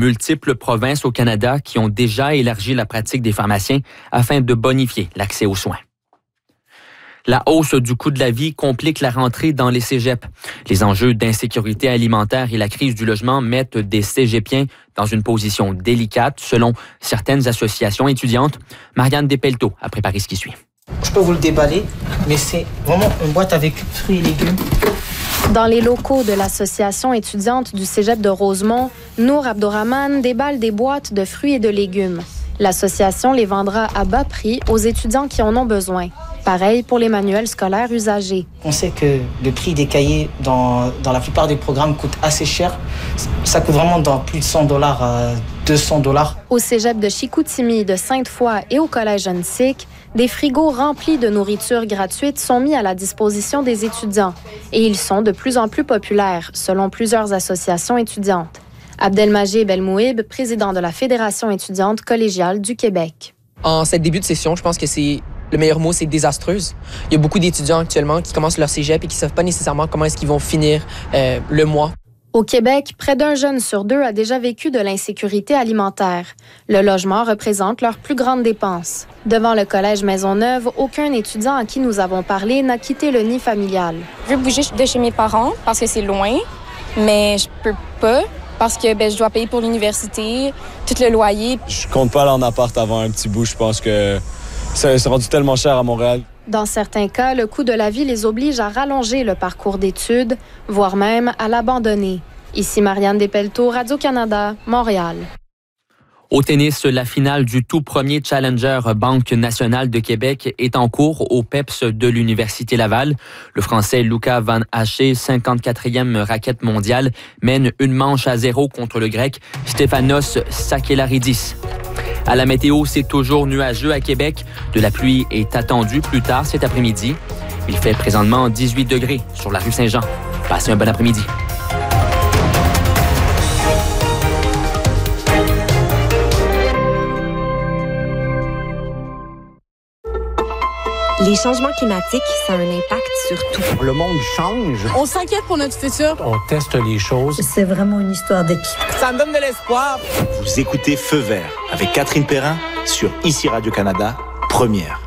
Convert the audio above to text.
multiples provinces au Canada qui ont déjà élargi la pratique des pharmaciens afin de bonifier l'accès aux soins. La hausse du coût de la vie complique la rentrée dans les cégeps. Les enjeux d'insécurité alimentaire et la crise du logement mettent des cégepiens dans une position délicate, selon certaines associations étudiantes. Marianne Despelteaux a préparé ce qui suit. Je peux vous le déballer, mais c'est vraiment une boîte avec fruits et légumes. Dans les locaux de l'association étudiante du cégep de Rosemont, Nour Abdourahmane déballe des boîtes de fruits et de légumes. L'association les vendra à bas prix aux étudiants qui en ont besoin. Pareil pour les manuels scolaires usagés. On sait que le prix des cahiers dans la plupart des programmes coûte assez cher. Ça coûte vraiment dans plus de $100 à $200. Au cégep de Chicoutimi, de Sainte-Foy et au collège Annecy, des frigos remplis de nourriture gratuite sont mis à la disposition des étudiants. Et ils sont de plus en plus populaires, selon plusieurs associations étudiantes. Abdelmajid Belmouib, président de la Fédération étudiante collégiale du Québec. En cette début de session, je pense que le meilleur mot, c'est désastreuse. Il y a beaucoup d'étudiants actuellement qui commencent leur cégep et qui ne savent pas nécessairement comment est-ce qu'ils vont finir le mois. Au Québec, près d'un jeune sur deux a déjà vécu de l'insécurité alimentaire. Le logement représente leur plus grande dépense. Devant le collège Maisonneuve, aucun étudiant à qui nous avons parlé n'a quitté le nid familial. Je veux bouger de chez mes parents parce que c'est loin, mais je peux pas parce que je dois payer pour l'université, tout le loyer. Je compte pas aller en appart avant un petit bout. Je pense que c'est rendu tellement cher à Montréal. Dans certains cas, le coût de la vie les oblige à rallonger le parcours d'études, voire même à l'abandonner. Ici Marianne Despelteaux, Radio-Canada, Montréal. Au tennis, la finale du tout premier Challenger Banque nationale de Québec est en cours au PEPS de l'Université Laval. Le Français Luca Van Haché, 54e raquette mondiale, mène une manche à 0 contre le Grec Stefanos Sakellaridis. À la météo, c'est toujours nuageux à Québec. De la pluie est attendue plus tard cet après-midi. Il fait présentement 18 degrés sur la rue Saint-Jean. Passez un bon après-midi. Les changements climatiques, ça a un impact sur tout. Le monde change. On s'inquiète pour notre futur. On teste les choses. C'est vraiment une histoire d'équipe. Ça me donne de l'espoir. Vous écoutez Feu vert avec Catherine Perrin sur ICI Radio-Canada, première.